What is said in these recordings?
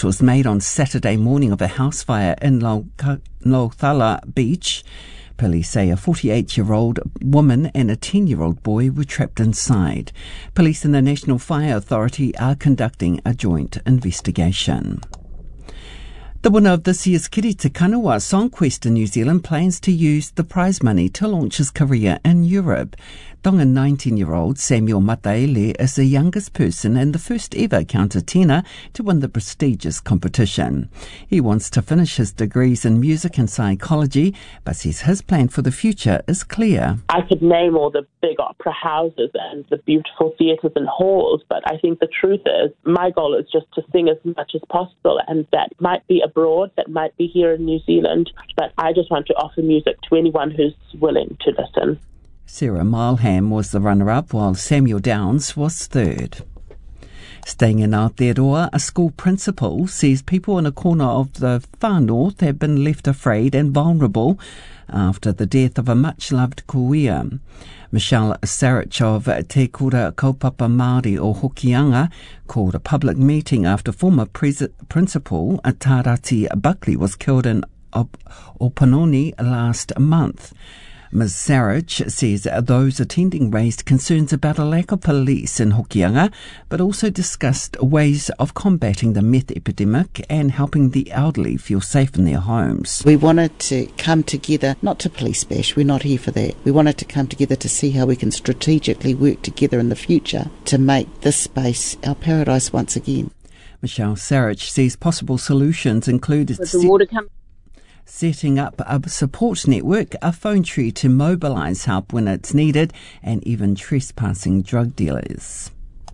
report was made on Saturday morning of a house fire in Lothala Beach. Police say a 48-year-old woman and a 10-year-old boy were trapped inside. Police and the National Fire Authority are conducting a joint investigation. The winner of this year's Kiri Te Kanawa Song Quest in New Zealand plans to use the prize money to launch his career in Europe. Tongan 19-year-old Samuel Mataele is the youngest person and the first ever countertenor to win the prestigious competition. He wants to finish his degrees in music and psychology, but says his plan for the future is clear. I could name all the big opera houses and the beautiful theatres and halls, but I think the truth is my goal is just to sing as much as possible, and that might be abroad, that might be here in New Zealand, but I just want to offer music to anyone who's willing to listen. Sarah Mileham was the runner-up, while Samuel Downs was third. Staying in Aotearoa, a school principal says people in a corner of the far north have been left afraid and vulnerable after the death of a much-loved kuia. Michelle Sarich of Te Kura Kaupapa Māori o Hokianga called a public meeting after former principal Tarati Buckley was killed in Opanoni last month. Ms. Sarich says those attending raised concerns about a lack of police in Hokianga, but also discussed ways of combating the meth epidemic and helping the elderly feel safe in their homes. We wanted to come together, not to police bash, we're not here for that. We wanted to come together to see how we can strategically work together in the future to make this space our paradise once again. Michelle Sarich says possible solutions include setting up a support network, a phone tree to mobilise help when it's needed, and even trespassing drug dealers.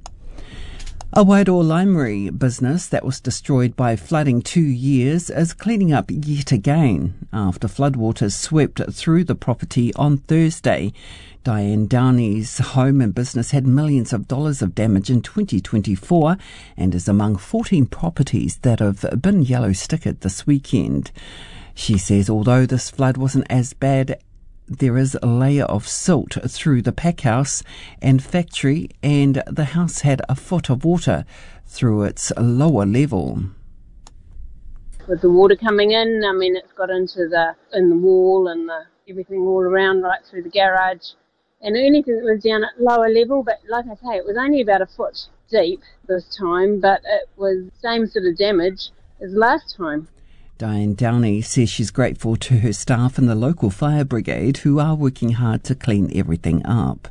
A Wairoa Limery business that was destroyed by flooding 2 years is cleaning up yet again after floodwaters swept through the property on Thursday. Diane Downey's home and business had millions of dollars of damage in 2024 and is among 14 properties that have been yellow stickered this weekend. She says although this flood wasn't as bad, there is a layer of silt through the pack house and factory, and the house had a foot of water through its lower level. With the water coming in, it's got into the wall and everything all around, right through the garage, and anything that was down at lower level. But like I say, it was only about a foot deep this time, but it was the same sort of damage as last time. Diane Downey says she's grateful to her staff and the local fire brigade who are working hard to clean everything up.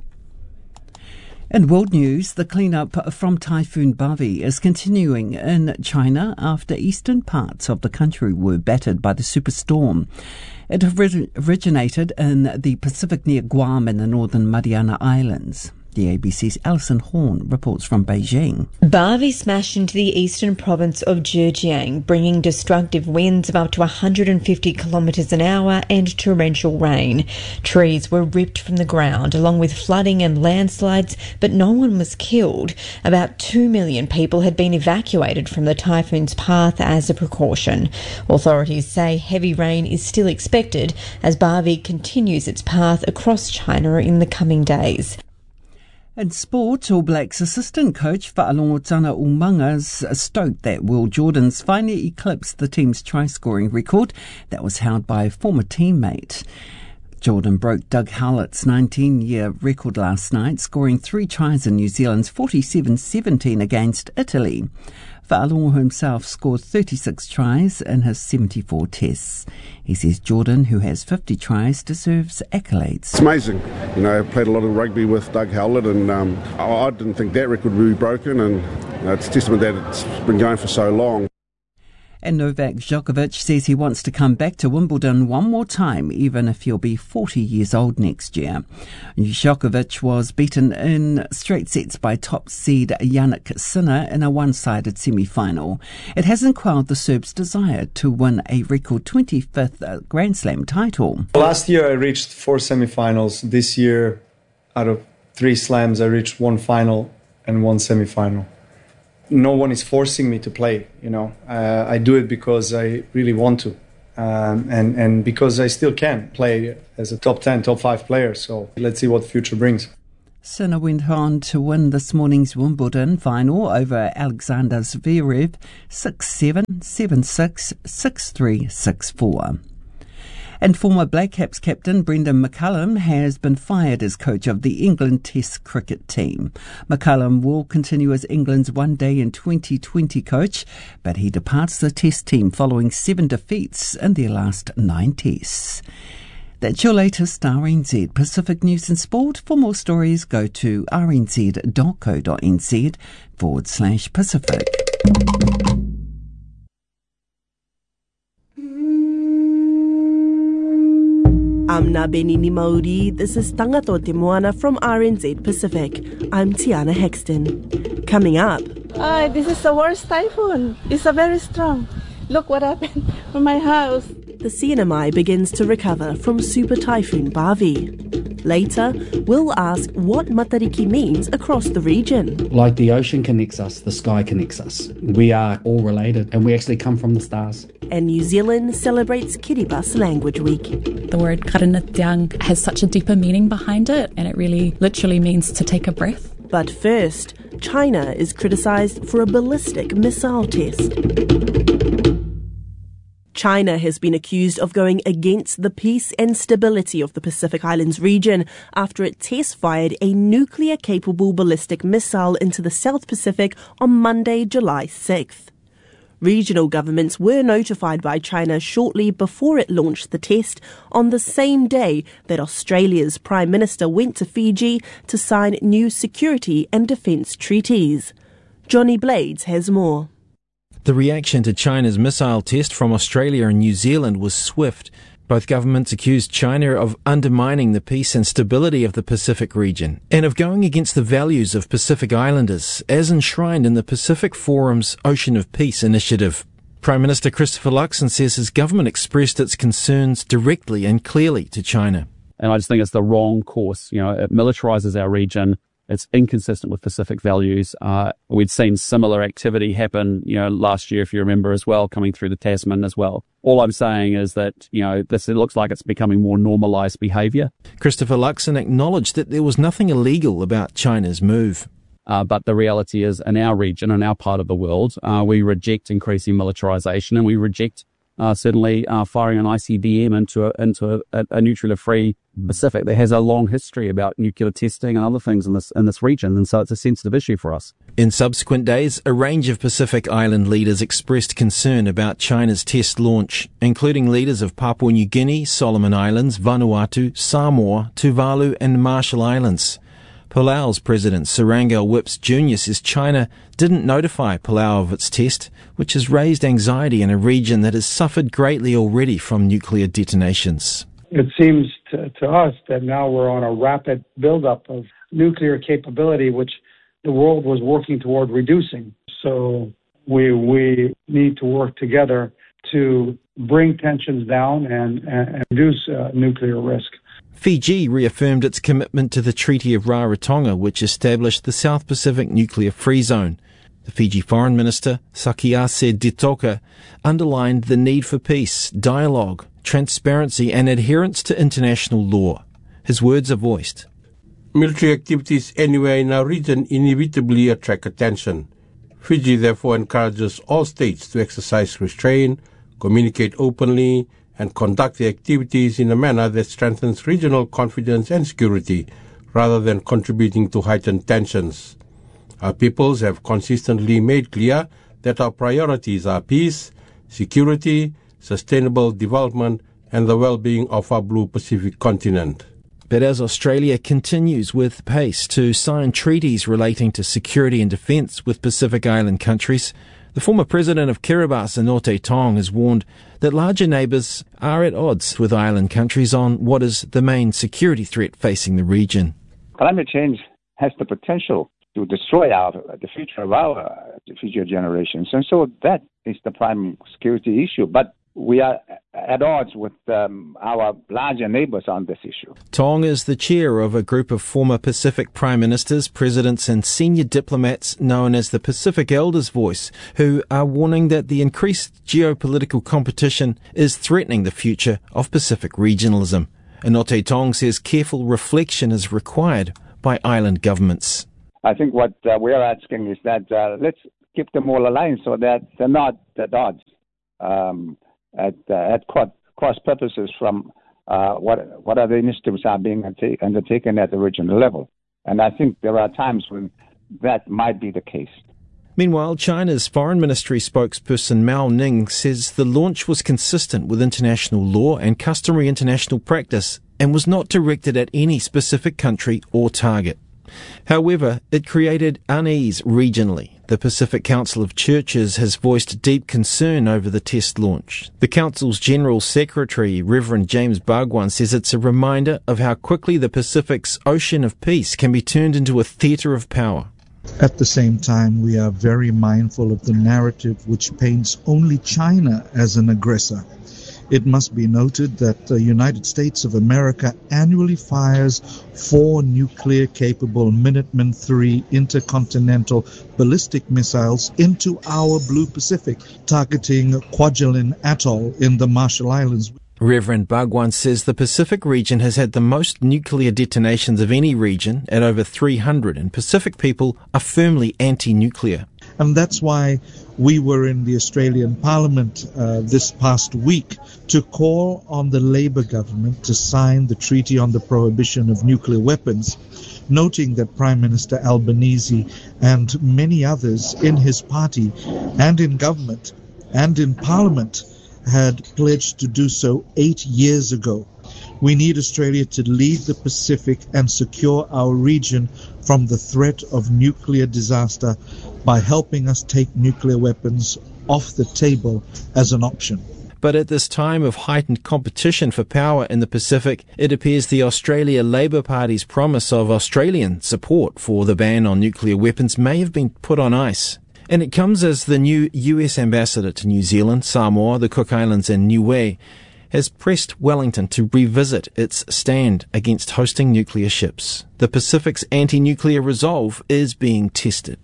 In world news, the clean-up from Typhoon Bavi is continuing in China after eastern parts of the country were battered by the superstorm. It originated in the Pacific near Guam and the northern Mariana Islands. The ABC's Alison Horn reports from Beijing. Bavi smashed into the eastern province of Zhejiang, bringing destructive winds of up to 150 kilometres an hour and torrential rain. Trees were ripped from the ground, along with flooding and landslides, but no one was killed. About 2 million people had been evacuated from the typhoon's path as a precaution. Authorities say heavy rain is still expected as Bavi continues its path across China in the coming days. In sport, All Blacks assistant coach Fa'alongotana Umanga's stoked that Will Jordan's finally eclipsed the team's try-scoring record that was held by a former teammate. Jordan broke Doug Howlett's 19-year record last night, scoring 3 tries in New Zealand's 47-17 against Italy. Fa'alongo himself scored 36 tries in his 74 tests. He says Jordan, who has 50 tries, deserves accolades. It's amazing. I played a lot of rugby with Doug Howlett, and I didn't think that record would be broken, and it's a testament that it's been going for so long. And Novak Djokovic says he wants to come back to Wimbledon one more time, even if he'll be 40 years old next year. Djokovic was beaten in straight sets by top seed Jannik Sinner in a one-sided semi-final. It hasn't quelled the Serb's desire to win a record 25th Grand Slam title. Last year I reached 4 semi-finals. This year, out of 3 slams, I reached 1 final and 1 semi-final. No one is forcing me to play, I do it because I really want to, and because I still can play as a top 10, top 5 player. So let's see what the future brings. Sinner went on to win this morning's Wimbledon final over Alexander Zverev 6-7, 7-6, 6-3, 6-4. And former Black Caps captain Brendan McCullum has been fired as coach of the England Test cricket team. McCullum will continue as England's one-day and 2020 coach, but he departs the Test team following 7 defeats in their last 9 tests. That's your latest RNZ Pacific News and Sport. For more stories, go to rnz.co.nz/Pacific. I'm Benini Mauri. This is Tangato Te Moana from RNZ Pacific. I'm Tiana Hexton. Coming up. This is the worst typhoon. It's very strong. Look what happened to my house. The CNMI begins to recover from Super Typhoon Bavi. Later, we'll ask what Matariki means across the region. Like the ocean connects us, the sky connects us. We are all related and we actually come from the stars. And New Zealand celebrates Kiribati Language Week. The word karanatiang has such a deeper meaning behind it, and it really literally means to take a breath. But first, China is criticised for a ballistic missile test. China has been accused of going against the peace and stability of the Pacific Islands region after it test-fired a nuclear-capable ballistic missile into the South Pacific on Monday, July 6th. Regional governments were notified by China shortly before it launched the test on the same day that Australia's Prime Minister went to Fiji to sign new security and defence treaties. Johnny Blades has more. The reaction to China's missile test from Australia and New Zealand was swift. Both governments accused China of undermining the peace and stability of the Pacific region and of going against the values of Pacific Islanders, as enshrined in the Pacific Forum's Ocean of Peace initiative. Prime Minister Christopher Luxon says his government expressed its concerns directly and clearly to China. And I just think it's the wrong course. It militarises our region. It's inconsistent with Pacific values. We'd seen similar activity happen, last year, if you remember as well, coming through the Tasman as well. All I'm saying is that, it looks like it's becoming more normalised behaviour. Christopher Luxon acknowledged that there was nothing illegal about China's move. But the reality is, in our region, in our part of the world, we reject increasing militarisation, and we reject certainly firing an ICBM into a nuclear-free Pacific that has a long history about nuclear testing and other things in this region, and so it's a sensitive issue for us. In subsequent days, a range of Pacific Island leaders expressed concern about China's test launch, including leaders of Papua New Guinea, Solomon Islands, Vanuatu, Samoa, Tuvalu and Marshall Islands. Palau's President Sarangel Whips Jr. says China didn't notify Palau of its test, which has raised anxiety in a region that has suffered greatly already from nuclear detonations. It seems to us that now we're on a rapid buildup of nuclear capability, which the world was working toward reducing. So we need to work together to bring tensions down and reduce nuclear risk. Fiji reaffirmed its commitment to the Treaty of Rarotonga, which established the South Pacific Nuclear Free Zone. The Fiji Foreign Minister, Sakiase Ditoka, underlined the need for peace, dialogue, transparency and adherence to international law. His words are voiced. Military activities anywhere in our region inevitably attract attention. Fiji therefore encourages all states to exercise restraint, communicate openly, and conduct the activities in a manner that strengthens regional confidence and security, rather than contributing to heightened tensions. Our peoples have consistently made clear that our priorities are peace, security, sustainable development, and the well-being of our Blue Pacific continent. But as Australia continues with pace to sign treaties relating to security and defence with Pacific Island countries, the former president of Kiribati, Anote Tong, has warned that larger neighbours are at odds with island countries on what is the main security threat facing the region. Climate change has the potential to destroy the future of our future generations. And so that is the prime security issue. But we are at odds with our larger neighbours on this issue. Tong is the chair of a group of former Pacific prime ministers, presidents and senior diplomats known as the Pacific Elders' Voice, who are warning that the increased geopolitical competition is threatening the future of Pacific regionalism. Anote Tong says careful reflection is required by island governments. I think what we're asking is that let's keep them all aligned so that they're not at odds at cross purposes from what other initiatives are being undertaken at the regional level. And I think there are times when that might be the case. Meanwhile, China's Foreign Ministry spokesperson Mao Ning says the launch was consistent with international law and customary international practice and was not directed at any specific country or target. However, it created unease regionally. The Pacific Council of Churches has voiced deep concern over the test launch. The Council's General Secretary, Reverend James Bhagwan, says it's a reminder of how quickly the Pacific's ocean of peace can be turned into a theatre of power. At the same time, we are very mindful of the narrative which paints only China as an aggressor. It must be noted that the United States of America annually fires 4 nuclear-capable Minuteman III intercontinental ballistic missiles into our Blue Pacific, targeting Kwajalein Atoll in the Marshall Islands. Reverend Bhagwan says the Pacific region has had the most nuclear detonations of any region at over 300, and Pacific people are firmly anti-nuclear. And that's why we were in the Australian Parliament this past week to call on the Labour government to sign the Treaty on the Prohibition of Nuclear Weapons, noting that Prime Minister Albanese and many others in his party and in government and in Parliament had pledged to do so 8 years ago. We need Australia to lead the Pacific and secure our region from the threat of nuclear disaster by helping us take nuclear weapons off the table as an option. But at this time of heightened competition for power in the Pacific, it appears the Australia Labor Party's promise of Australian support for the ban on nuclear weapons may have been put on ice. And it comes as the new US ambassador to New Zealand, Samoa, the Cook Islands and Niue has pressed Wellington to revisit its stand against hosting nuclear ships. The Pacific's anti-nuclear resolve is being tested.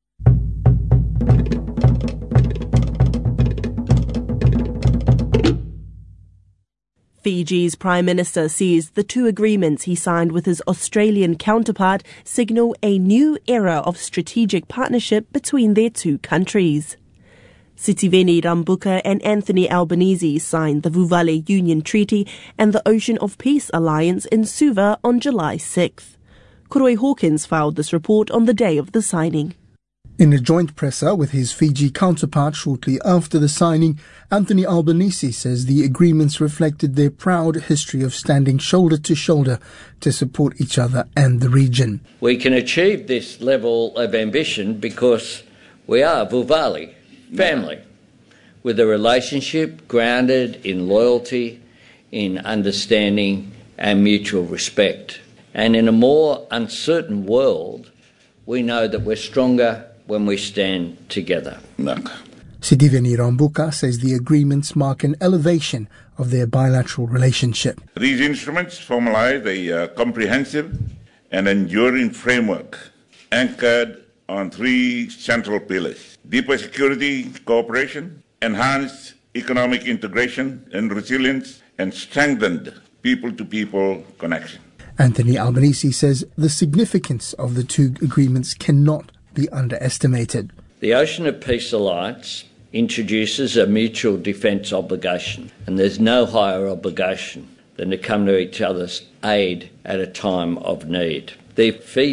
Fiji's Prime Minister says the 2 agreements he signed with his Australian counterpart signal a new era of strategic partnership between their 2 countries. Sitiveni Rabuka and Anthony Albanese signed the Vuvale Union Treaty and the Ocean of Peace Alliance in Suva on July 6th. Koroi Hawkins filed this report on the day of the signing. In a joint presser with his Fiji counterpart shortly after the signing, Anthony Albanese says the agreements reflected their proud history of standing shoulder to shoulder to support each other and the region. We can achieve this level of ambition because we are Vuvale family, with a relationship grounded in loyalty, in understanding and mutual respect. And in a more uncertain world, we know that we're stronger when we stand together. Sitiveni Rabuka says the agreements mark an elevation of their bilateral relationship. These instruments formalize a comprehensive and enduring framework anchored on 3 central pillars: deeper security cooperation, enhanced economic integration and resilience, and strengthened people-to-people connection. Anthony Albanese says the significance of the 2 agreements cannot be underestimated. The Ocean of Peace Alliance introduces a mutual defence obligation, and there's no higher obligation than to come to each other's aid at a time of need. The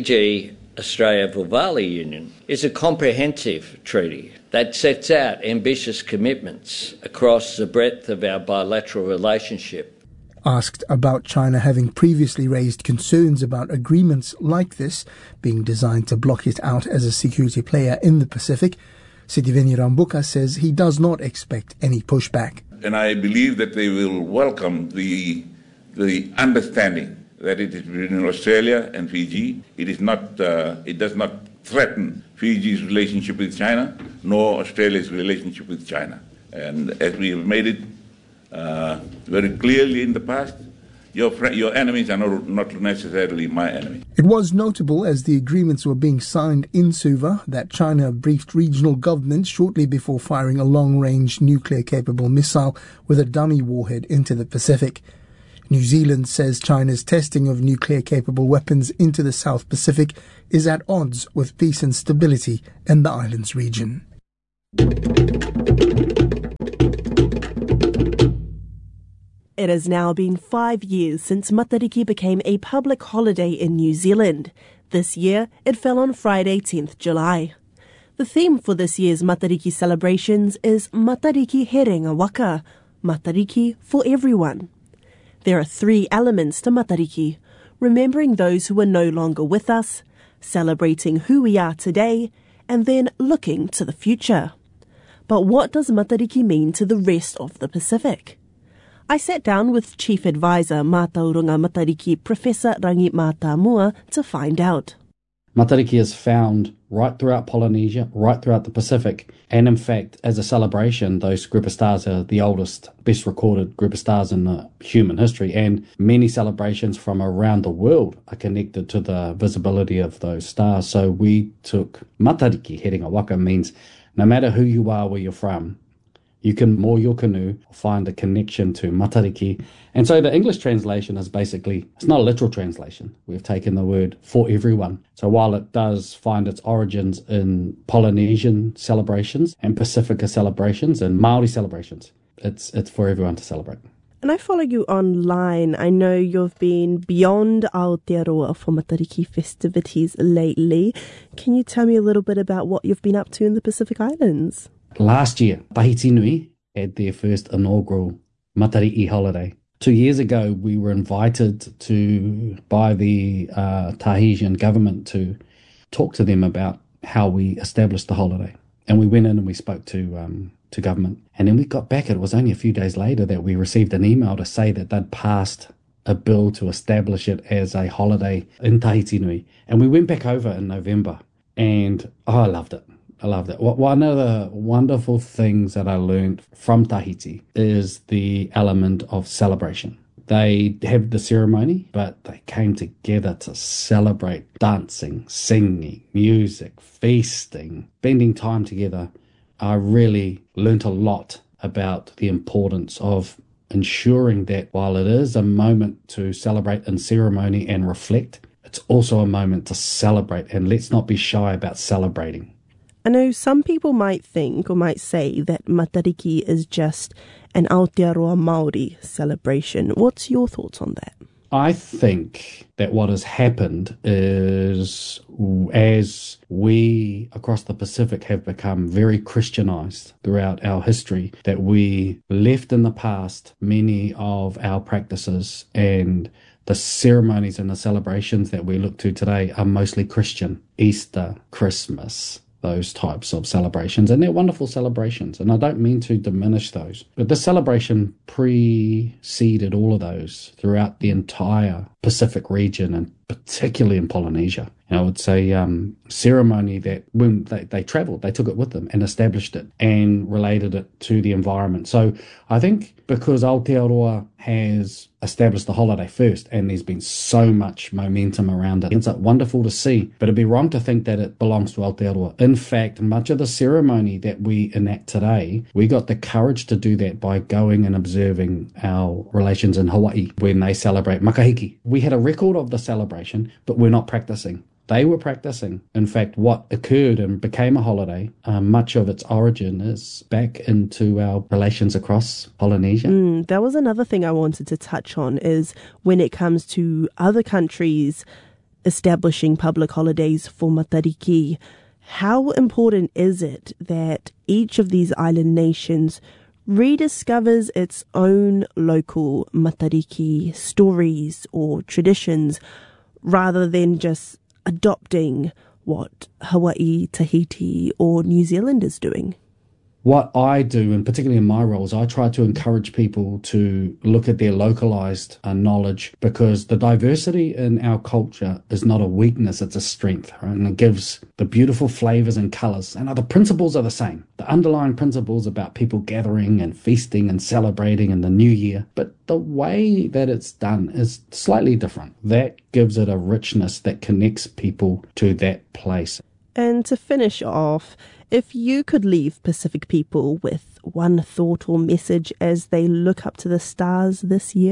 Fiji-Australia-Vuvale Union is a comprehensive treaty that sets out ambitious commitments across the breadth of our bilateral relationship. Asked about China having previously raised concerns about agreements like this being designed to block it out as a security player in the Pacific, Sitiveni Rabuka says he does not expect any pushback. And I believe that they will welcome the understanding that it is between Australia and Fiji. It does not threaten Fiji's relationship with China, nor Australia's relationship with China. And as we have made it very clearly in the past, your enemies are not necessarily my enemy. It was notable as the agreements were being signed in Suva that China briefed regional governments shortly before firing a long-range nuclear-capable missile with a dummy warhead into the Pacific. New Zealand says China's testing of nuclear-capable weapons into the South Pacific is at odds with peace and stability in the island's region. It has now been 5 years since Matariki became a public holiday in New Zealand. This year, it fell on Friday, 10th July. The theme for this year's Matariki celebrations is Matariki Herenga Waka, Matariki for everyone. There are 3 elements to Matariki: remembering those who are no longer with us, celebrating who we are today, and then looking to the future. But what does Matariki mean to the rest of the Pacific? I sat down with Chief Advisor Mātauranga Matariki Professor Rangi Mātamua to find out. Matariki is found right throughout Polynesia, right throughout the Pacific, and in fact, as a celebration, those group of stars are the oldest, best recorded group of stars in the human history, and many celebrations from around the world are connected to the visibility of those stars. So we took Matariki Herenga Waka, means no matter who you are, where you're from, you can moor your canoe, find a connection to Matariki. And so the English translation is basically, it's not a literal translation. We've taken the word for everyone. So while it does find its origins in Polynesian celebrations and Pacifica celebrations and Māori celebrations, it's for everyone to celebrate. And I follow you online. I know you've been beyond Aotearoa for Matariki festivities lately. Can you tell me a little bit about what you've been up to in the Pacific Islands? Last year, Tahiti Nui had their first inaugural Matariki holiday. 2 years ago, we were invited by the Tahitian government to talk to them about how we established the holiday. And we went in and we spoke to government. And then we got back, it was only a few days later that we received an email to say that they'd passed a bill to establish it as a holiday in Tahiti Nui. And we went back over in November, and I loved it. I love that. One of the wonderful things that I learned from Tahiti is the element of celebration. They have the ceremony, but they came together to celebrate dancing, singing, music, feasting, spending time together. I really learnt a lot about the importance of ensuring that while it is a moment to celebrate in ceremony and reflect, it's also a moment to celebrate, and let's not be shy about celebrating. I know some people might think or might say that Matariki is just an Aotearoa Māori celebration. What's your thoughts on that? I think that what has happened is, as we across the Pacific have become very Christianized throughout our history, that we left in the past many of our practices, and the ceremonies and the celebrations that we look to today are mostly Christian. Easter, Christmas, those types of celebrations, and they're wonderful celebrations, and I don't mean to diminish those, but the celebration preceded all of those throughout the entire Pacific region, and particularly in Polynesia. And I would say ceremony that when they travelled, they took it with them and established it and related it to the environment. So I think because Aotearoa has established the holiday first, and there's been so much momentum around it, it's wonderful to see, but it'd be wrong to think that it belongs to Aotearoa. In fact, much of the ceremony that we enact today, we got the courage to do that by going and observing our relations in Hawaii when they celebrate Makahiki. We had a record of the celebration, but we're not practicing. They were practicing. In fact, what occurred and became a holiday, much of its origin is back into our relations across Polynesia. That was another thing I wanted to touch on, is when it comes to other countries establishing public holidays for Matariki, how important is it that each of these island nations rediscovers its own local Matariki stories or traditions, rather than just adopting what Hawaii, Tahiti or New Zealand is doing? What I do, and particularly in my roles, I try to encourage people to look at their localized knowledge, because the diversity in our culture is not a weakness, it's a strength, right? And it gives the beautiful flavors and colors. And the principles are the same. The underlying principles about people gathering and feasting and celebrating in the new year, but the way that it's done is slightly different. That gives it a richness that connects people to that place. And to finish off, if you could leave Pacific people with one thought or message as they look up to the stars this year,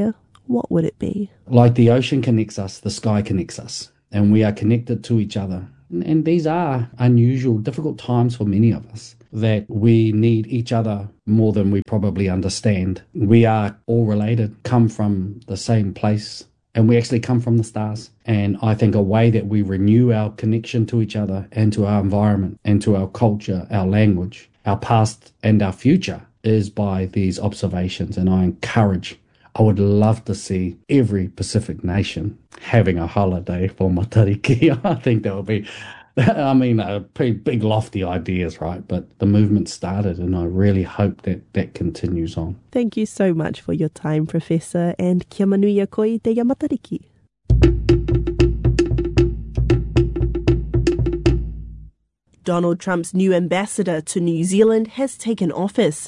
what would it be? Like the ocean connects us, the sky connects us, and we are connected to each other. And these are unusual, difficult times for many of us, that we need each other more than we probably understand. We are all related, come from the same place, and we actually come from the stars. And I think a way that we renew our connection to each other and to our environment and to our culture, our language, our past and our future is by these observations. And I would love to see every Pacific nation having a holiday for Matariki. I think that would be, pretty big lofty ideas, right? But the movement started, and I really hope that continues on. Thank you so much for your time, Professor, and kia manuia koi te Matariki. Donald Trump's new ambassador to New Zealand has taken office.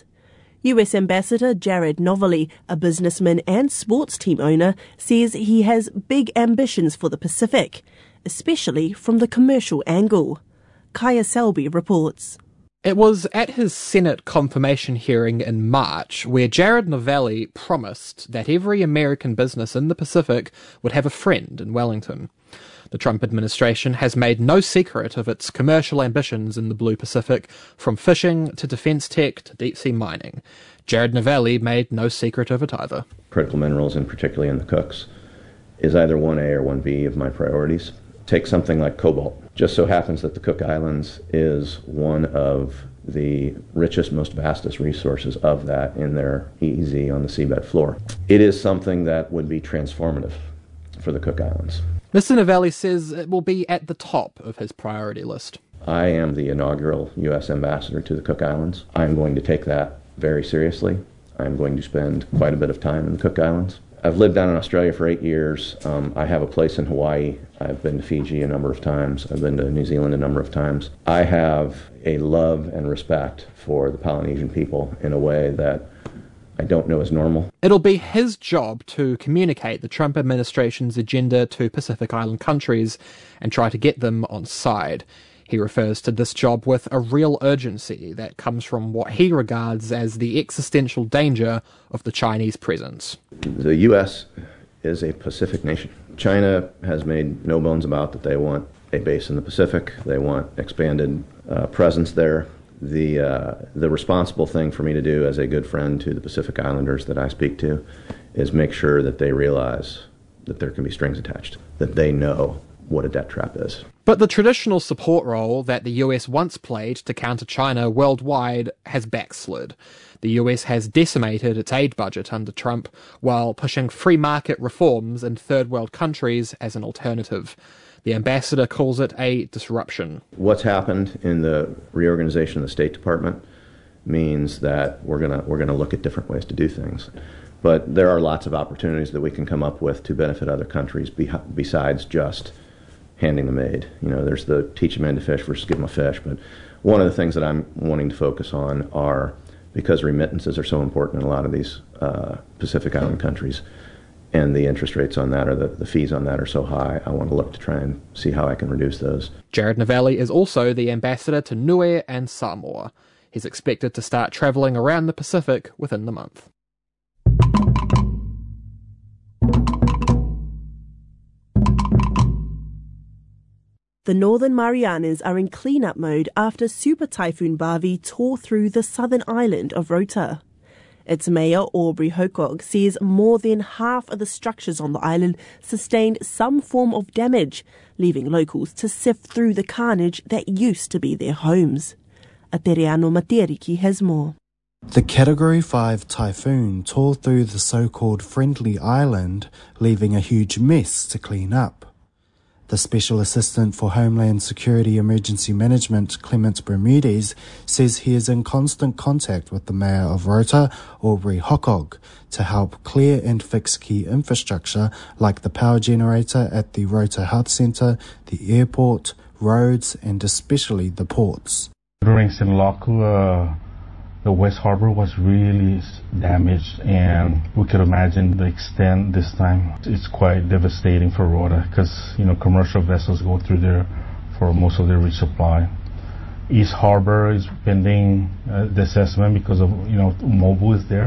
US Ambassador Jared Novaly, a businessman and sports team owner, says he has big ambitions for the Pacific, especially from the commercial angle. Kaya Selby reports. It was at his Senate confirmation hearing in March where Jared Novaly promised that every American business in the Pacific would have a friend in Wellington. The Trump administration has made no secret of its commercial ambitions in the Blue Pacific, from fishing to defence tech to deep-sea mining. Jared Novaly made no secret of it either. Critical minerals, and particularly in the Cooks, is either 1A or 1B of my priorities. Take something like cobalt. Just so happens that the Cook Islands is one of the richest, most vastest resources of that in their EEZ on the seabed floor. It is something that would be transformative for the Cook Islands. Mr. Novaly says it will be at the top of his priority list. I am the inaugural U.S. ambassador to the Cook Islands. I'm going to take that very seriously. I'm going to spend quite a bit of time in the Cook Islands. I've lived down in Australia for 8 years. I have a place in Hawaii. I've been to Fiji a number of times. I've been to New Zealand a number of times. I have a love and respect for the Polynesian people in a way that I don't know is normal. It'll be his job to communicate the Trump administration's agenda to Pacific Island countries and try to get them on side. He refers to this job with a real urgency that comes from what he regards as the existential danger of the Chinese presence. The U.S. is a Pacific nation. China has made no bones about that they want a base in the Pacific. They want expanded presence there. The responsible thing for me to do as a good friend to the Pacific Islanders that I speak to is make sure that they realize that there can be strings attached, that they know what a debt trap is. But the traditional support role that the US once played to counter China worldwide has backslid. The US has decimated its aid budget under Trump while pushing free market reforms in third world countries as an alternative. The ambassador calls it a disruption. What's happened in the reorganization of the State Department means that we're gonna look at different ways to do things. But there are lots of opportunities that we can come up with to benefit other countries besides just handing them aid. You know, there's the teach a man to fish versus give him a fish. But one of the things that I'm wanting to focus on are, because remittances are so important in a lot of these Pacific Island countries, and the interest rates on that, or the fees on that, are so high, I want to look to try and see how I can reduce those. Jared Novaly is also the ambassador to Niue and Samoa. He's expected to start travelling around the Pacific within the month. The Northern Marianas are in cleanup mode after Super Typhoon Bavi tore through the southern island of Rota. Its mayor, Aubrey Hokog, says more than half of the structures on the island sustained some form of damage, leaving locals to sift through the carnage that used to be their homes. Ateriano Materiki has more. The Category 5 typhoon tore through the so-called Friendly Island, leaving a huge mess to clean up. The Special Assistant for Homeland Security Emergency Management, Clement Bermudez, says he is in constant contact with the Mayor of Rota, Aubrey Hokog, to help clear and fix key infrastructure like the power generator at the Rota Health Centre, the airport, roads, and especially the ports. During Sinulaku, the West Harbour was really damaged, and we could imagine the extent this time. It's quite devastating for Rota because, commercial vessels go through there for most of their resupply. East Harbour is pending the assessment because of, Mobu is there,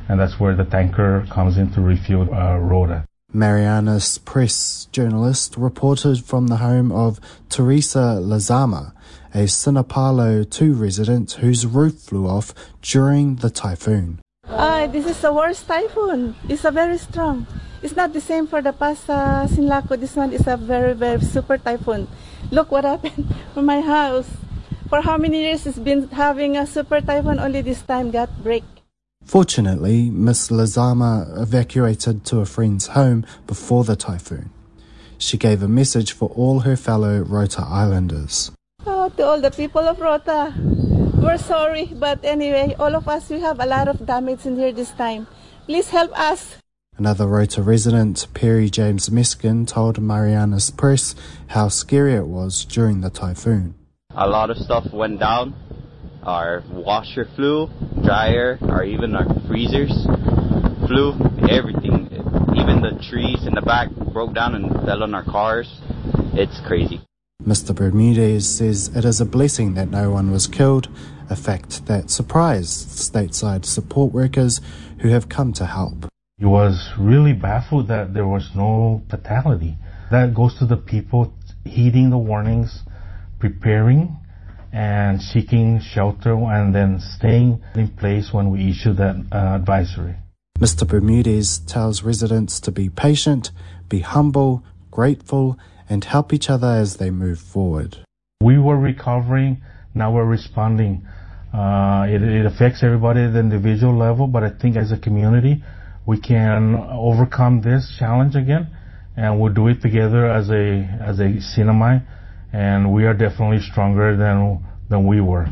and that's where the tanker comes in to refuel Rota. Marianas Press journalist reported from the home of Teresa Lazama, a Sinapalo 2 resident whose roof flew off during the typhoon. This is the worst typhoon. It's a very strong. It's not the same for the past Sinlaco. This one is a very, very super typhoon. Look what happened to my house. For how many years it's been having a super typhoon, only this time got break. Fortunately, Miss Lazama evacuated to a friend's home before the typhoon. She gave a message for all her fellow Rota Islanders. Oh, to all the people of Rota, we're sorry, but anyway, all of us, we have a lot of damage in here this time. Please help us. Another Rota resident, Perry James Meskin, told Marianas Press how scary it was during the typhoon. A lot of stuff went down. Our washer flew, dryer, or even our freezers flew, everything. Even the trees in the back broke down and fell on our cars. It's crazy. Mr. Bermudez says it is a blessing that no one was killed, a fact that surprised stateside support workers who have come to help. He was really baffled that there was no fatality. That goes to the people heeding the warnings, preparing and seeking shelter, and then staying in place when we issue that advisory. Mr. Bermudez tells residents to be patient, be humble, grateful, and help each other as they move forward. We were recovering, now we're responding. It affects everybody at the individual level, but I think as a community, we can overcome this challenge again, and we'll do it together as a Sinamai. And we are definitely stronger than we were.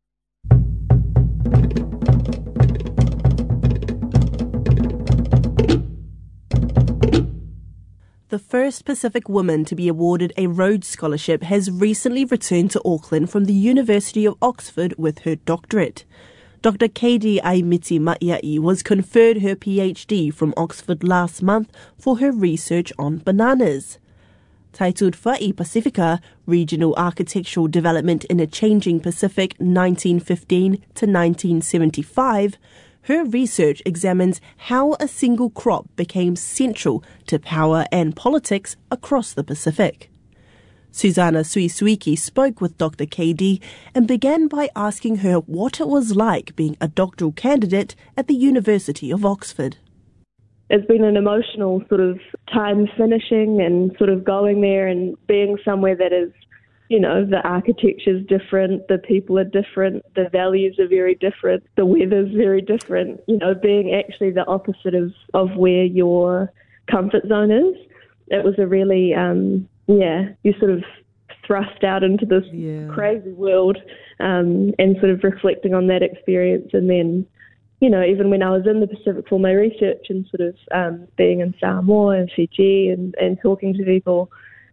The first Pacific woman to be awarded a Rhodes Scholarship has recently returned to Auckland from the University of Oxford with her doctorate. Dr. Katie Aimiti Maiai was conferred her PhD from Oxford last month for her research on bananas. Titled Fa'i Pacifica, Regional Architectural Development in a Changing Pacific 1915 to 1975, her research examines how a single crop became central to power and politics across the Pacific. Susanna Suisuiki spoke with Dr. KD and began by asking her what it was like being a doctoral candidate at the University of Oxford. It's been an emotional sort of time finishing and sort of going there and being somewhere that is, you know, the architecture's different, the people are different, the values are very different, the weather's very different, you know, being actually the opposite of where your comfort zone is. It was a really, you sort of thrust out into this crazy world and sort of reflecting on that experience. And then, you know, even when I was in the Pacific for my research and sort of being in Samoa and Fiji and talking to people,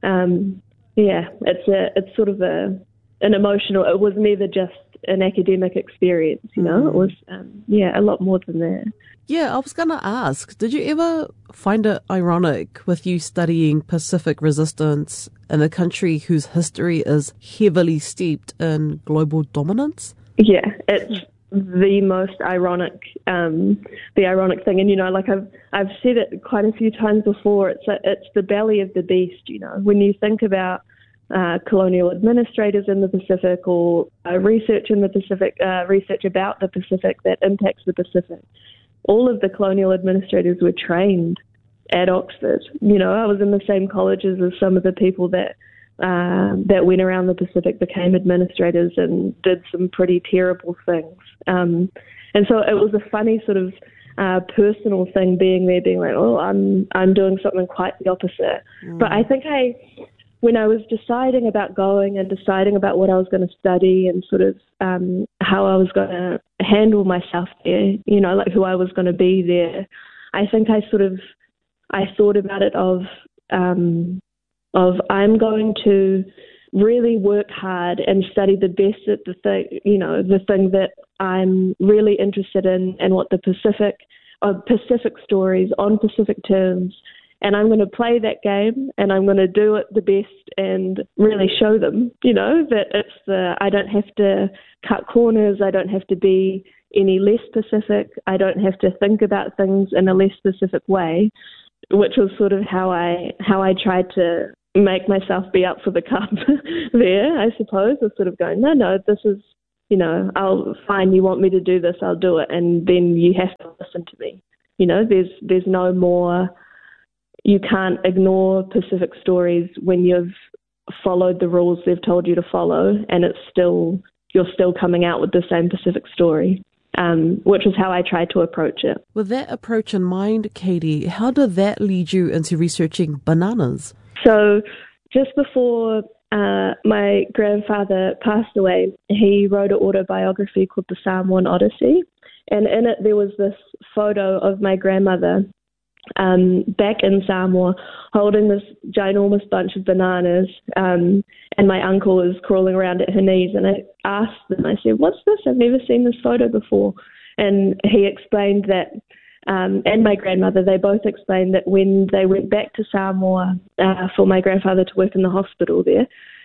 it's sort of an emotional, it was never just an academic experience, you know, it was, a lot more than that. Yeah, I was going to ask, did you ever find it ironic with you studying Pacific resistance in a country whose history is heavily steeped in global dominance? Yeah, it's the most ironic, the ironic thing. And, you know, like I've said it quite a few times before, it's the belly of the beast, you know. When you think about colonial administrators in the Pacific or research in the Pacific, research about the Pacific that impacts the Pacific, all of the colonial administrators were trained at Oxford. You know, I was in the same colleges as some of the people that went around the Pacific, became administrators and did some pretty terrible things. And so it was a funny sort of personal thing being there, being like, oh, I'm doing something quite the opposite. But I think when I was deciding about going and deciding about what I was going to study and sort of how I was going to handle myself there, you know, like who I was going to be there, I think I thought about it of I'm going to really work hard and study the best at the thing that I'm really interested in and what the Pacific stories on Pacific terms. And I'm going to play that game and I'm going to do it the best and really show them, you know, that I don't have to cut corners. I don't have to be, any less specific. I don't have to think about things in a less specific way, which was sort of how I tried to make myself be up for the cup there, I suppose, was sort of going, no, this is, fine, you want me to do this, I'll do it, and then you have to listen to me. There's no more, you can't ignore Pacific stories when you've followed the rules they've told you to follow, and you're still coming out with the same Pacific story, which is how I tried to approach it. With that approach in mind, Katie, how did that lead you into researching bananas? So just before my grandfather passed away, he wrote an autobiography called The Samoan Odyssey, and in it there was this photo of my grandmother back in Samoa holding this ginormous bunch of bananas, and my uncle was crawling around at her knees, and I asked them, I said, what's this? I've never seen this photo before. And he explained that, and my grandmother, they both explained that when they went back to Samoa for my grandfather to work in the hospital there,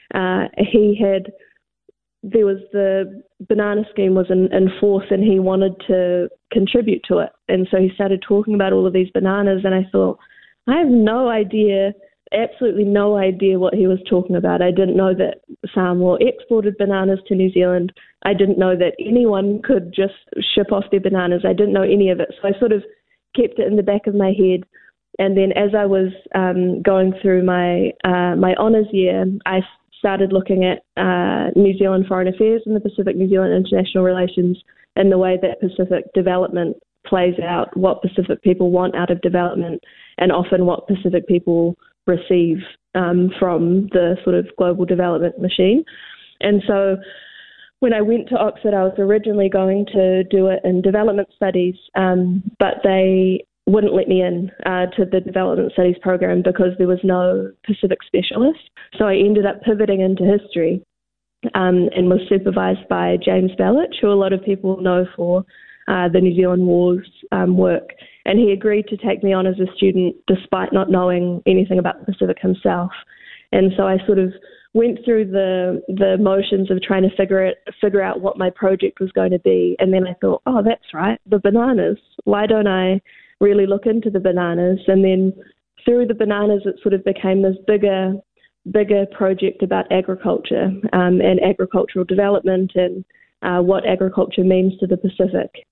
there was the banana scheme was in force, and he wanted to contribute to it. And so he started talking about all of these bananas, and I thought, I have no idea, absolutely no idea what he was talking about. I didn't know that Samoa exported bananas to New Zealand. I didn't know that anyone could just ship off their bananas. I didn't know any of it. So I sort of kept it in the back of my head. And then as I was going through my honours year, I started looking at New Zealand foreign affairs and the Pacific New Zealand international relations and the way that Pacific development plays out, what Pacific people want out of development, and often what Pacific people receive from the sort of global development machine. And so when I went to Oxford, I was originally going to do it in development studies, but they wouldn't let me in to the development studies program because there was no Pacific specialist. So I ended up pivoting into history and was supervised by James Belich, who a lot of people know for the New Zealand Wars work. And he agreed to take me on as a student despite not knowing anything about the Pacific himself. And so I sort of went through the motions of trying to figure out what my project was going to be. And then I thought, oh, that's right, the bananas. Why don't I really look into the bananas? And then through the bananas, it sort of became this bigger project about agriculture and agricultural development and what agriculture means to the Pacific.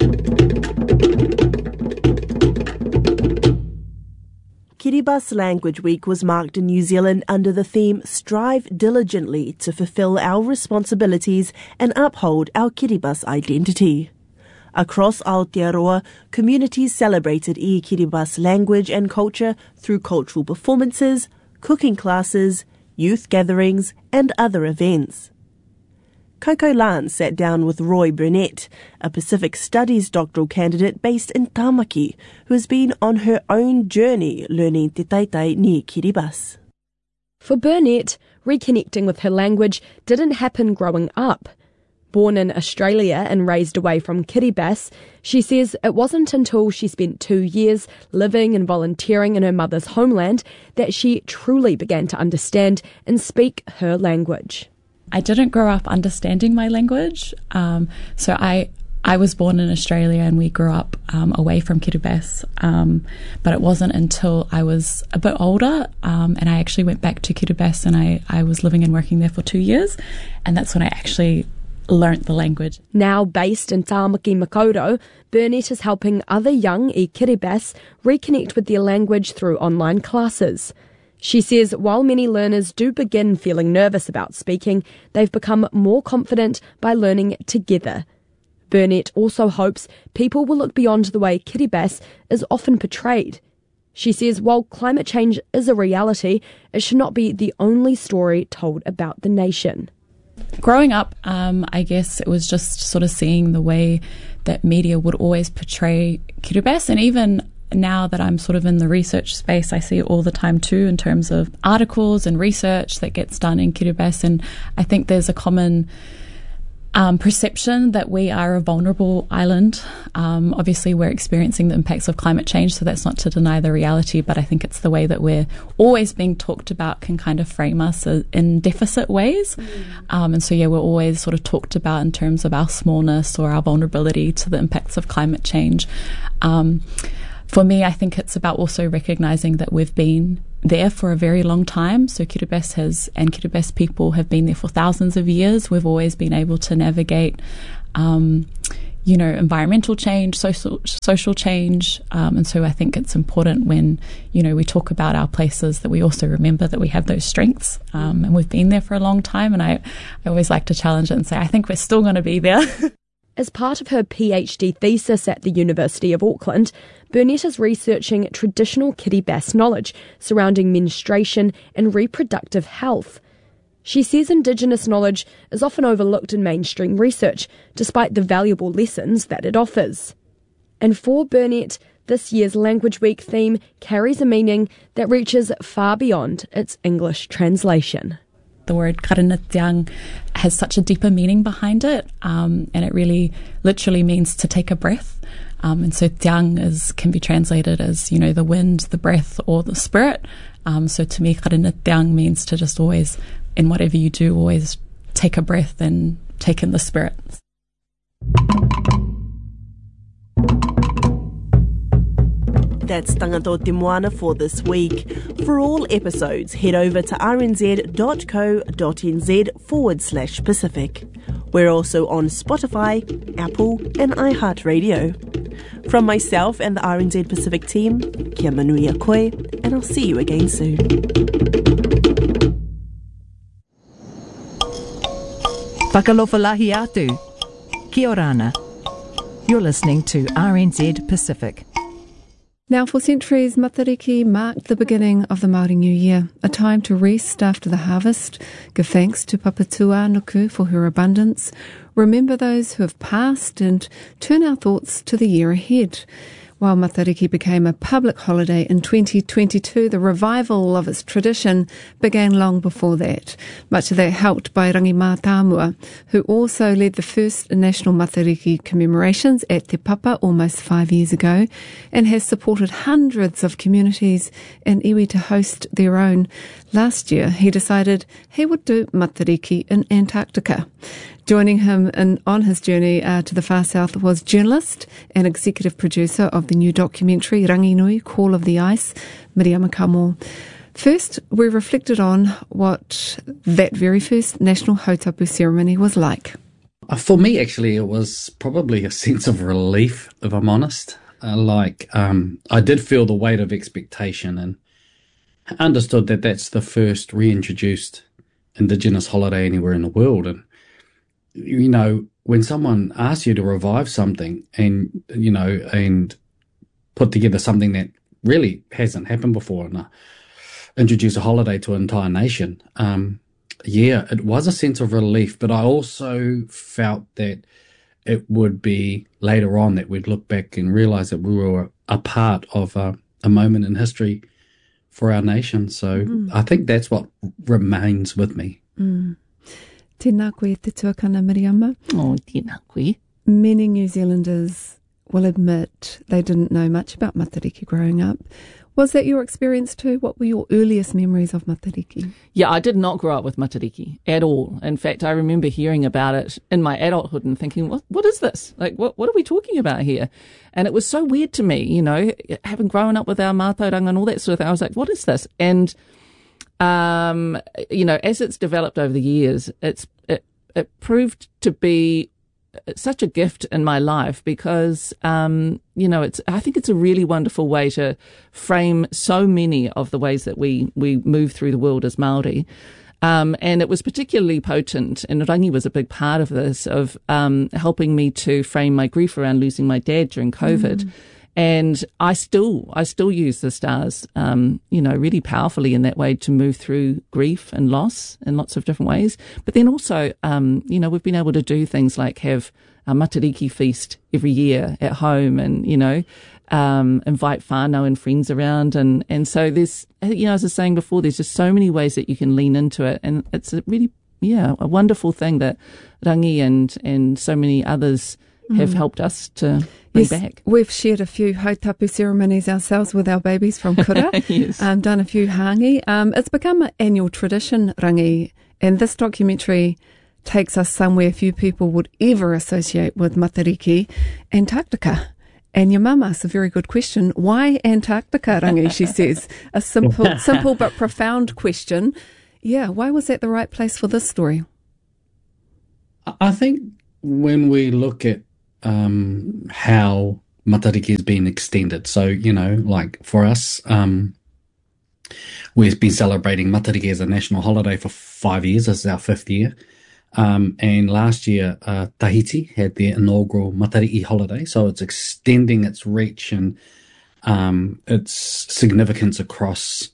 Kiribati Language Week was marked in New Zealand under the theme Strive Diligently to Fulfill Our Responsibilities and Uphold Our Kiribati Identity. Across Aotearoa, communities celebrated Kiribati language and culture through cultural performances, cooking classes, youth gatherings and other events. Coco Lan sat down with Roy Burnett, a Pacific Studies doctoral candidate based in Tamaki, who has been on her own journey learning Te Taitai ni Kiribati. For Burnett, reconnecting with her language didn't happen growing up. Born in Australia and raised away from Kiribati, she says it wasn't until she spent 2 years living and volunteering in her mother's homeland that she truly began to understand and speak her language. I didn't grow up understanding my language, so I was born in Australia and we grew up away from Kiribati, but it wasn't until I was a bit older and I actually went back to Kiribati and I was living and working there for 2 years, and that's when I actually learnt the language. Now based in Tāmaki Makaurau, Burnett is helping other young Kiribati reconnect with their language through online classes. She says while many learners do begin feeling nervous about speaking, they've become more confident by learning together. Burnett also hopes people will look beyond the way Kiribati is often portrayed. She says while climate change is a reality, it should not be the only story told about the nation. Growing up, I guess it was just sort of seeing the way that media would always portray Kiribati, and even now that I'm sort of in the research space, I see it all the time too in terms of articles and research that gets done in Kiribati, and I think there's a common perception that we are a vulnerable island. Obviously, we're experiencing the impacts of climate change, so that's not to deny the reality, but I think it's the way that we're always being talked about can kind of frame us in deficit ways. And so, we're always sort of talked about in terms of our smallness or our vulnerability to the impacts of climate change. For me, I think it's about also recognising that we've been there for a very long time. So Kiribati people have been there for thousands of years. We've always been able to navigate, environmental change, social change. And so I think it's important when, we talk about our places that we also remember that we have those strengths. And we've been there for a long time. And I always like to challenge it and say, I think we're still going to be there. As part of her PhD thesis at the University of Auckland, Burnett is researching traditional Kiribati knowledge surrounding menstruation and reproductive health. She says Indigenous knowledge is often overlooked in mainstream research, despite the valuable lessons that it offers. And for Burnett, this year's Language Week theme carries a meaning that reaches far beyond its English translation. The word karanatiang has such a deeper meaning behind it, and it really literally means to take a breath. And so tiang can be translated as, the wind, the breath, or the spirit. So to me, karanatiang means to just always, in whatever you do, always take a breath and take in the spirit. That's Tangata Te Moana for this week. For all episodes, head over to rnz.co.nz/Pacific. We're also on Spotify, Apple and iHeartRadio. From myself and the RNZ Pacific team, kia manuia koe, and I'll see you again soon. Whakalofalahi atu. Kia orana. You're listening to RNZ Pacific. Now, for centuries, Matariki marked the beginning of the Māori New Year, a time to rest after the harvest, give thanks to Papatūānuku for her abundance, remember those who have passed, and turn our thoughts to the year ahead. While Matariki became a public holiday in 2022, the revival of its tradition began long before that. Much of that helped by Rangi Mātāmua, who also led the first national Matariki commemorations at Te Papa almost 5 years ago, and has supported hundreds of communities in iwi to host their own. Last year, he decided he would do Matariki in Antarctica. Joining him on his journey to the far south was journalist and executive producer of the new documentary Ranginui, Call of the Ice, Miriama Kamo. First, we reflected on what that very first National Hautapu ceremony was like. For me, actually, it was probably a sense of relief, if I'm honest. I did feel the weight of expectation and understood that that's the first reintroduced Indigenous holiday anywhere in the world. And when someone asks you to revive something and put together something that really hasn't happened before and introduce a holiday to an entire nation, it was a sense of relief. But I also felt that it would be later on that we'd look back and realize that we were a part of a moment in history for our nation. So I think that's what remains with me. Tēnā koe te tuakana, Miriama. Oh, tēnā koe. Many New Zealanders will admit they didn't know much about Matariki growing up. Was that your experience too? What were your earliest memories of Matariki? Yeah, I did not grow up with Matariki at all. In fact, I remember hearing about it in my adulthood and thinking, what is this? Like, what are we talking about here? And it was so weird to me, having grown up with our mātauranga and all that sort of thing. I was like, what is this? And as it's developed over the years, it proved to be such a gift in my life because, I think it's a really wonderful way to frame so many of the ways that we move through the world as Māori. And it was particularly potent, and Rangi was a big part of this, of helping me to frame my grief around losing my dad during COVID. And I still use the stars, really powerfully in that way to move through grief and loss in lots of different ways. But then also, we've been able to do things like have a Matariki feast every year at home and, invite whānau and friends around. And so there's, as I was saying before, there's just so many ways that you can lean into it. And it's a really a wonderful thing that Rangi and so many others have helped us to bring back. We've shared a few hautapu ceremonies ourselves with our babies from Kura. Yes. Done a few hangi. It's become an annual tradition, Rangi, and this documentary takes us somewhere few people would ever associate with Matariki, Antarctica. And your mum asks a very good question. Why Antarctica, Rangi, she says. A simple but profound question. Yeah, why was that the right place for this story? I think when we look at how Matariki has been extended, so, like for us, we've been celebrating Matariki as a national holiday for 5 years. This is our 5th year. And last year, Tahiti had their inaugural Matariki holiday, so it's extending its reach and its significance across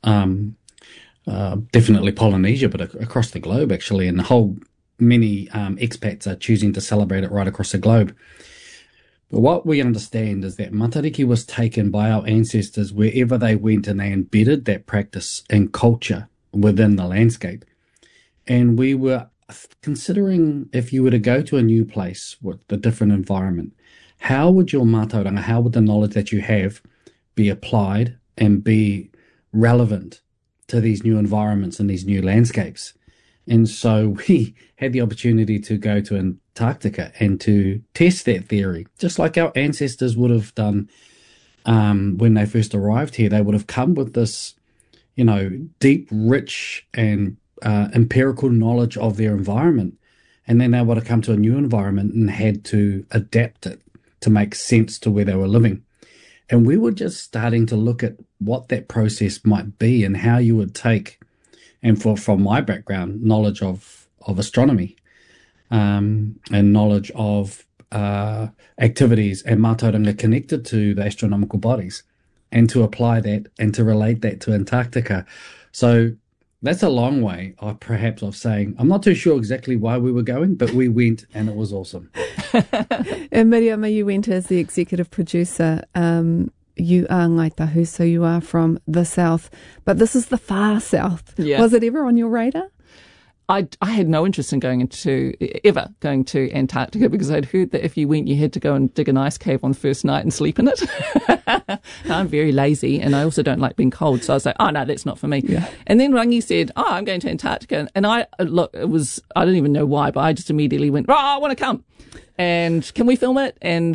definitely Polynesia, but across the globe actually, and many expats are choosing to celebrate it right across the globe. But what we understand is that Matariki was taken by our ancestors wherever they went, and they embedded that practice and culture within the landscape. And we were considering, if you were to go to a new place with a different environment, how would your mātauranga, how would the knowledge that you have be applied and be relevant to these new environments and these new landscapes? And so we had the opportunity to go to Antarctica and to test that theory, just like our ancestors would have done when they first arrived here. They would have come with this, deep, rich and empirical knowledge of their environment. And then they would have come to a new environment and had to adapt it to make sense to where they were living. And we were just starting to look at what that process might be and how you would take, and from my background, knowledge of astronomy and knowledge of activities and mātauranga connected to the astronomical bodies, and to apply that and to relate that to Antarctica. So that's a long way, perhaps, of saying, I'm not too sure exactly why we were going, but we went and it was awesome. And Miriama, you went as the executive producer. You are Ngai Tahu, so you are from the south, but this is the far south. Yeah. Was it ever on your radar? I had no interest in going to Antarctica, because I'd heard that if you went, you had to go and dig an ice cave on the first night and sleep in it. I'm very lazy, and I also don't like being cold. So I was like, oh no, that's not for me. Yeah. And then Rangi said, oh, I'm going to Antarctica. And I don't even know why, but I just immediately went, oh, I want to come. And can we film it? And,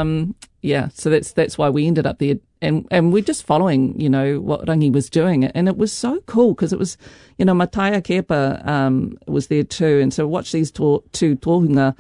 so that's why we ended up there. And we're just following, what Rangi was doing. And it was so cool, because it was, Mataia Kepa was there too. And so watch these two tohunga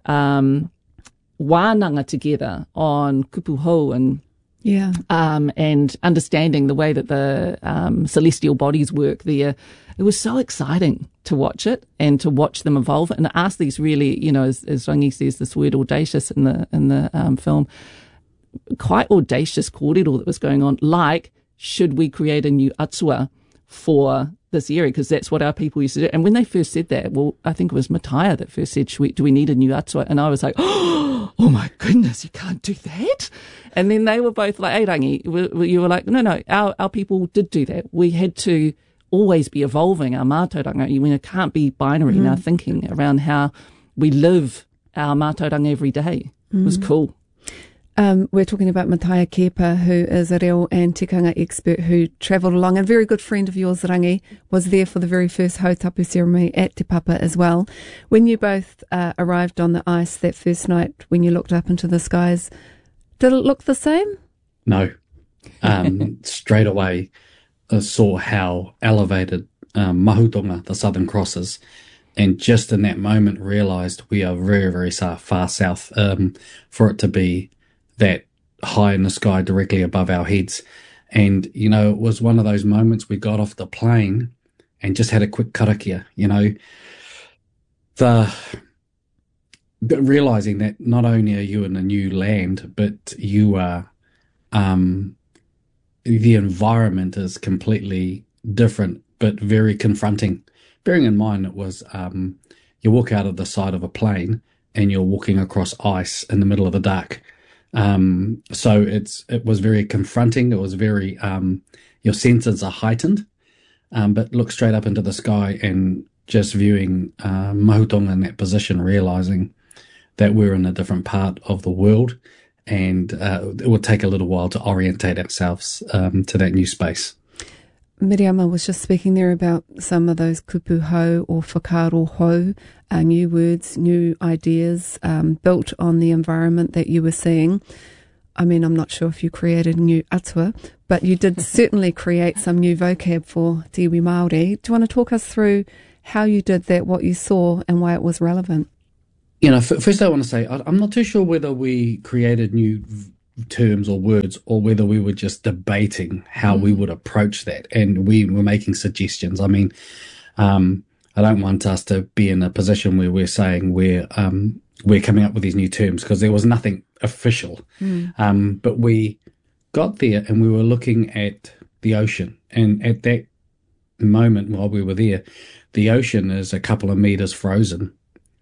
wānanga together on Kupu Hou and understanding the way that the celestial bodies work there. It was so exciting to watch it and to watch them evolve and ask these really, as Rangi says, this word audacious in the film, quite audacious kōrero that was going on, like, should we create a new atua for this area? Because that's what our people used to do. And when they first said that, well, I think it was Mataia that first said, do we need a new atua? And I was like, oh my goodness, you can't do that. And then they were both like, hey, Rangi, you were like, no, our people did do that. We had to always be evolving our mātauranga. It can't be binary in our thinking around how we live our mātauranga every day. It was cool. We're talking about Mataia Kepa, who is a reo and tikanga expert who travelled along. A very good friend of yours, Rangi, was there for the very first hautapu ceremony at Te Papa as well. When you both arrived on the ice that first night, when you looked up into the skies, did it look the same? No. Straight away, I saw how elevated Mahutonga, the Southern Cross, is. And just in that moment realised we are very, very far south for it to be that high in the sky directly above our heads. And, it was one of those moments we got off the plane and just had a quick karakia, realising that not only are you in a new land, but you are, the environment is completely different, but very confronting. Bearing in mind it was, you walk out of the side of a plane and you're walking across ice in the middle of the dark. So it was very confronting. It was very, your senses are heightened, but look straight up into the sky and just viewing Mahutonga in that position, realising that we're in a different part of the world, and it would take a little while to orientate ourselves to that new space. Miriama was just speaking there about some of those kupu hau or whakaro hau, new words, new ideas built on the environment that you were seeing. I mean, I'm not sure if you created a new atua, but you did certainly create some new vocab for Te Iwi Māori. Do you want to talk us through how you did that, what you saw, and why it was relevant? You know, first I want to say, I'm not too sure whether we created new terms or words or whether we were just debating how we would approach that, and we were making suggestions. I mean, I don't want us to be in a position where we're saying we're coming up with these new terms, because there was nothing official. But we got there and we were looking at the ocean, and at that moment while we were there, the ocean is a couple of meters frozen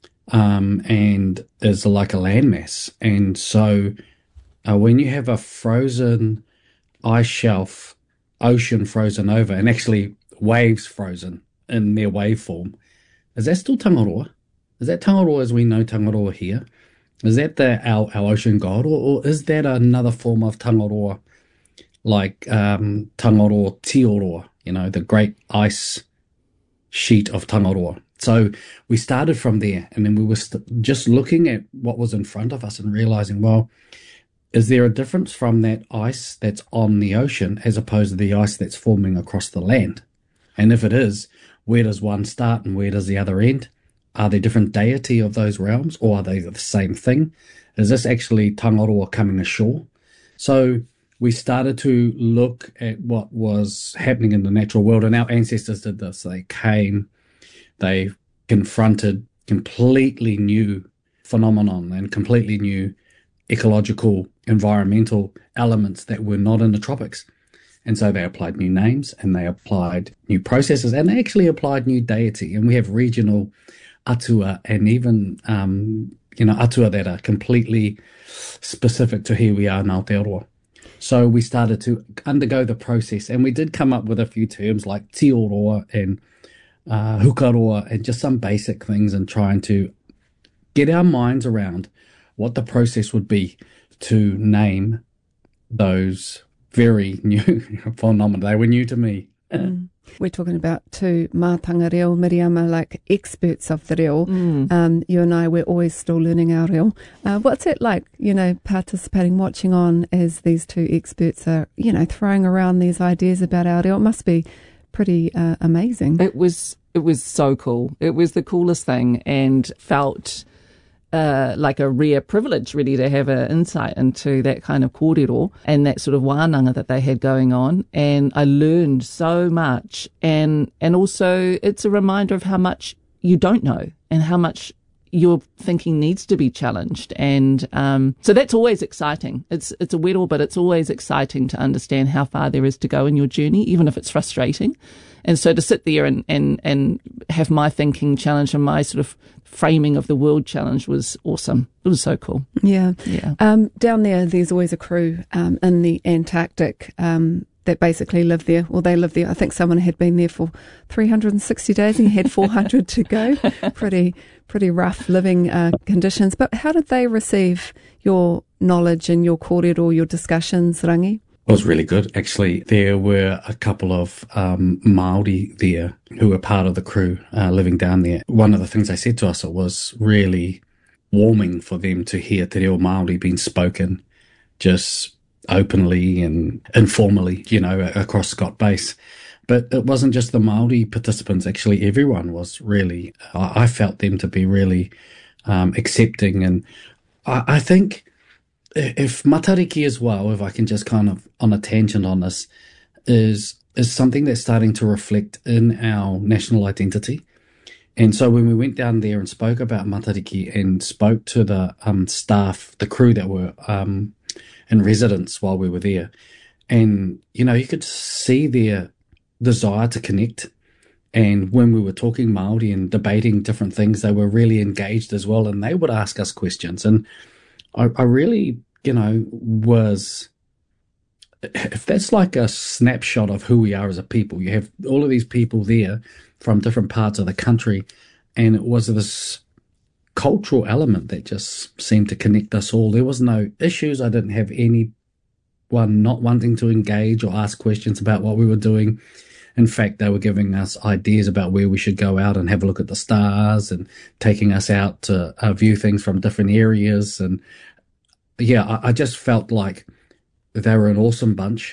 and is like a landmass. And so when you have a frozen ice shelf, ocean frozen over, and actually waves frozen in their waveform, is that still Tangaroa? Is that Tangaroa as we know Tangaroa here? Is that our ocean god, or is that another form of Tangaroa, like Tangaroa Tioroa, you know, the great ice sheet of Tangaroa? So we started from there, and then we were just looking at what was in front of us and realizing, well, is there a difference from that ice that's on the ocean as opposed to the ice that's forming across the land? And if it is, where does one start and where does the other end? Are there different deity of those realms, or are they the same thing? Is this actually Tangaroa coming ashore? So we started to look at what was happening in the natural world, and our ancestors did this. They came, they confronted completely new phenomenon and completely new ecological, environmental elements that were not in the tropics. And so they applied new names, and they applied new processes, and they actually applied new deity. And we have regional atua, and even, atua that are completely specific to here we are in Aotearoa. So we started to undergo the process, and we did come up with a few terms like tioroa and hukaroa, and just some basic things, and trying to get our minds around what the process would be to name those very new phenomena. They were new to me. We're talking about two mātanga reo, Miriama, like experts of the reo. You and I, we're always still learning our reo. What's it like, participating, watching on as these two experts are, throwing around these ideas about our reo? It must be pretty amazing. It was so cool. It was the coolest thing, and felt like a rare privilege, really, to have an insight into that kind of kōrero and that sort of wānanga that they had going on. And I learned so much, and also it's a reminder of how much you don't know and how much your thinking needs to be challenged. And so that's always exciting. It's a wero, but it's always exciting to understand how far there is to go in your journey, even if it's frustrating. And so to sit there and have my thinking challenged and my sort of framing of the world challenge was awesome. It was so cool. Yeah. Down there's always a crew in the Antarctic that basically live there, or they live there. I think someone had been there for 360 days and had 400 to go. Pretty rough living conditions. But how did they receive your knowledge and your kōrero, your discussions, Rangi? It was really good, actually. There were a couple of Māori there who were part of the crew living down there. One of the things they said to us, it was really warming for them to hear te reo Māori being spoken just openly and informally, across Scott Base. But it wasn't just the Māori participants. Actually, everyone was really, I felt them to be really accepting. And I think if Matariki as well, if I can just kind of on a tangent on this, is something that's starting to reflect in our national identity. And so when we went down there and spoke about Matariki and spoke to the staff, the crew that were in residence while we were there, and, you could see their desire to connect. And when we were talking Māori and debating different things, they were really engaged as well, and they would ask us questions. And I really, was if that's like a snapshot of who we are as a people, you have all of these people there from different parts of the country, and it was this cultural element that just seemed to connect us all. There was no issues. I didn't have anyone not wanting to engage or ask questions about what we were doing. In fact, they were giving us ideas about where we should go out and have a look at the stars and taking us out to view things from different areas. And yeah, I just felt like they were an awesome bunch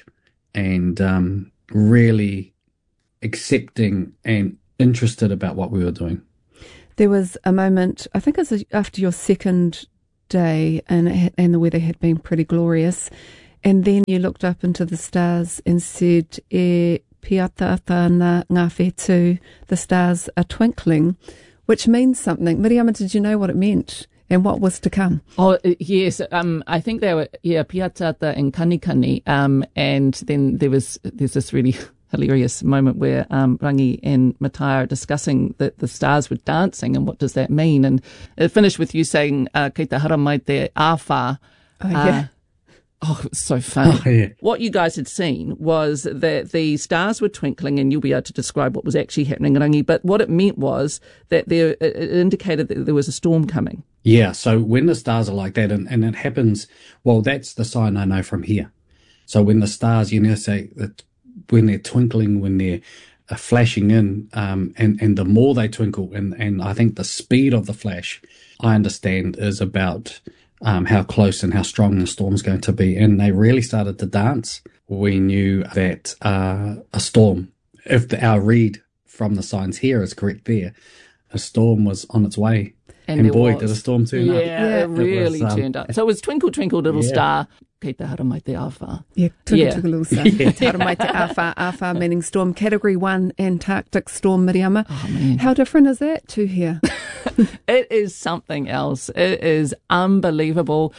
and really accepting and interested about what we were doing. There was a moment, I think it was after your second day, and the weather had been pretty glorious, and then you looked up into the stars and said, "E piata na ngā whetū, the stars are twinkling," which means something. Miriama, did you know what it meant and what was to come? Oh, yes. I think they were, piatata and kanikani. And then there's this really hilarious moment where Rangi and Matai are discussing that the stars were dancing and what does that mean. And it finished with you saying, kei te hara mai te āwha. Oh, yeah. Oh, it was so funny. Oh, yeah. What you guys had seen was that the stars were twinkling, and you'll be able to describe what was actually happening, Rangi, but what it meant was that it indicated that there was a storm coming. Yeah, so when the stars are like that, and it happens, well, that's the sign I know from here. So when the stars, say that when they're twinkling, when they're flashing in, and the more they twinkle, and I think the speed of the flash, I understand, is about how close and how strong the storm's going to be. And they really started to dance. We knew that a storm, if our read from the signs here is correct there, a storm was on its way. And boy, did a storm turn up. Yeah, it really turned up. So it was Twinkle, Twinkle, Little Star. Kei te hara mai te āwha. Yeah, Twinkle, Twinkle, Little Star. Kei te hara mai te āwha. Āwha meaning storm. Category 1 Antarctic storm, Miriama. Oh, man. How different is that to here? It is something else. It is unbelievable.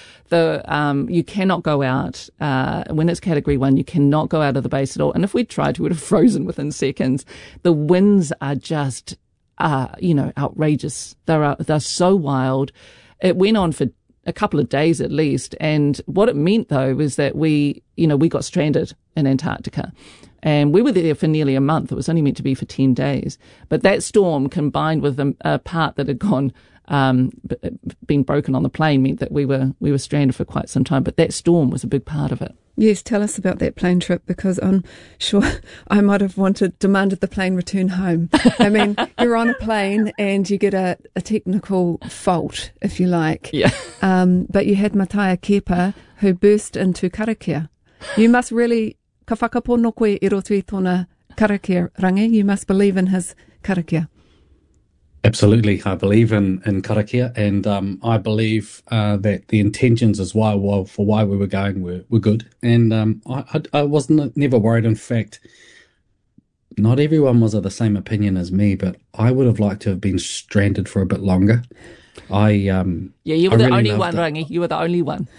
You cannot go out when it's Category 1. You cannot go out of the base at all. And if we tried, we would have frozen within seconds. The winds are just, outrageous. They're so wild. It went on for a couple of days at least. And what it meant, though, was that we got stranded in Antarctica. And we were there for nearly a month. It was only meant to be for 10 days. But that storm, combined with a part that had been broken on the plane, meant that we were stranded for quite some time. But that storm was a big part of it. Yes, tell us about that plane trip, because I'm sure I might have demanded the plane return home. I mean, you're on a plane and you get a technical fault, if you like. Yeah. But you had Matai Kepa, who burst into karakia. You must really, ka whakapono koe I roto I tōna karakia, Rangi. You must believe in his karakia. Absolutely. I believe in karakia, and I believe that the intentions as well for why we were going were good. And I wasn't never worried. In fact, not everyone was of the same opinion as me, but I would have liked to have been stranded for a bit longer. You were the only one, Rangi. You were the only one.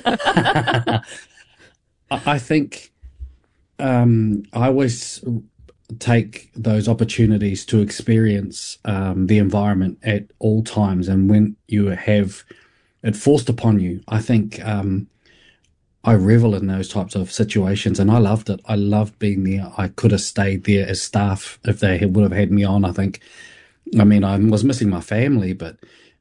I think I always take those opportunities to experience the environment at all times, and when you have it forced upon you, I think I revel in those types of situations, and I loved it. I loved being there. I could have stayed there as staff if they would have had me on. I was missing my family, but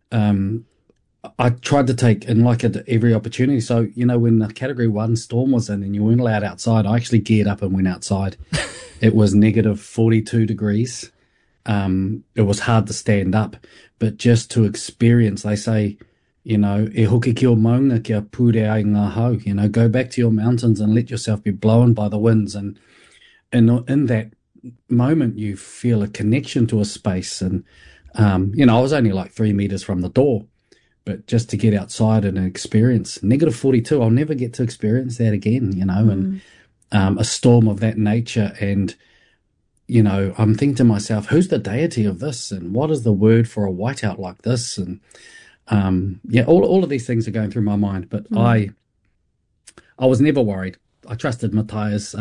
I tried to take in every opportunity. So, when the Category 1 storm was in and you weren't allowed outside, I actually geared up and went outside. It was negative 42 degrees. It was hard to stand up, but just to experience, they say, e hoki ki o maunga kia pūre ai ngā hau, go back to your mountains and let yourself be blown by the winds. And in that moment, you feel a connection to a space. And, I was only like 3 meters from the door, but just to get outside and experience negative 42, I'll never get to experience that again, and a storm of that nature. And, I'm thinking to myself, who's the deity of this? And what is the word for a whiteout like this? And, all of these things are going through my mind, but I was never worried. I trusted Matai's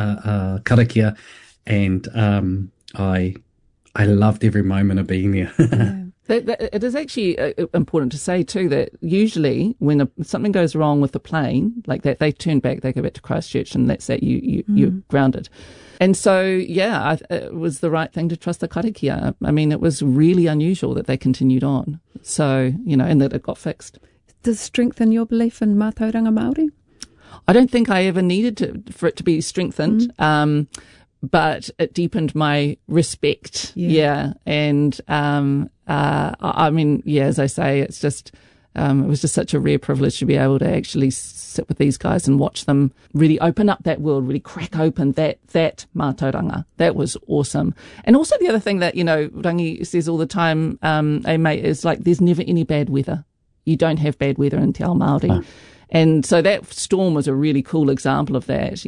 karakia, and I loved every moment of being there. It is actually important to say too that usually when something goes wrong with the plane like that, they turn back, they go back to Christchurch, and that's that you're grounded. And so, it was the right thing to trust the karakia. I mean, it was really unusual that they continued on. So, and that it got fixed. Does it strengthen your belief in mātauranga Māori? I don't think I ever needed for it to be strengthened. But it deepened my respect. Yeah. And, I mean, as I say, it's just, it was just such a rare privilege to be able to actually sit with these guys and watch them really open up that world, really crack open that mātauranga. That was awesome. And also the other thing that, Rangi says all the time, mate, is like, there's never any bad weather. You don't have bad weather in Te Ao Māori. And so that storm was a really cool example of that.